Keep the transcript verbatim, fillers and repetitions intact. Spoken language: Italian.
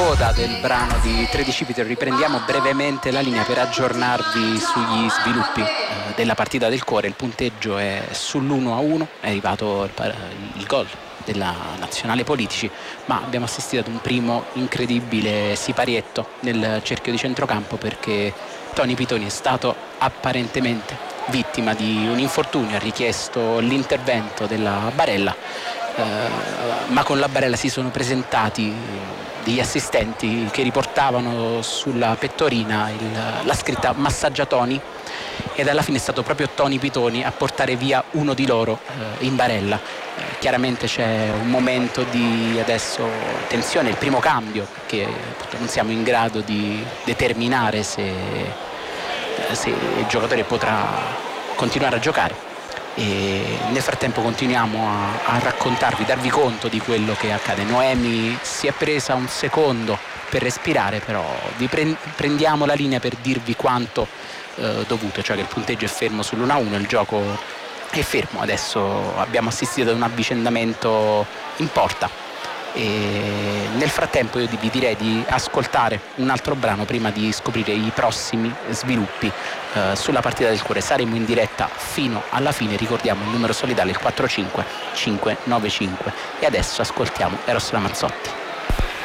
coda del brano di Tredicipite riprendiamo brevemente la linea per aggiornarvi sugli sviluppi eh, della partita del Cuore. Il punteggio è sull'uno a uno, è arrivato il, il gol della Nazionale Politici, ma abbiamo assistito ad un primo incredibile siparietto nel cerchio di centrocampo, perché Tony Pitoni è stato apparentemente vittima di un infortunio, ha richiesto l'intervento della Barella, eh, ma con la Barella si sono presentati degli assistenti che riportavano sulla pettorina il, la scritta massaggia Tony, ed alla fine è stato proprio Tony Pitoni a portare via uno di loro eh, in Barella. Eh, chiaramente c'è un momento di adesso tensione, il primo cambio che non siamo in grado di determinare se, se il giocatore potrà continuare a giocare, e nel frattempo continuiamo a, a raccontarvi, darvi conto di quello che accade. Noemi si è presa un secondo per respirare, però vi pre- prendiamo la linea per dirvi quanto eh, dovuto, cioè che il punteggio è fermo sull'uno a uno, il gioco è fermo. Adesso abbiamo assistito ad un avvicendamento in porta, e nel frattempo io vi direi di ascoltare un altro brano prima di scoprire i prossimi sviluppi eh, sulla partita del Cuore. Saremo in diretta fino alla fine, ricordiamo il numero solidale il quattro cinque cinque nove cinque, e adesso ascoltiamo Eros Ramazzotti.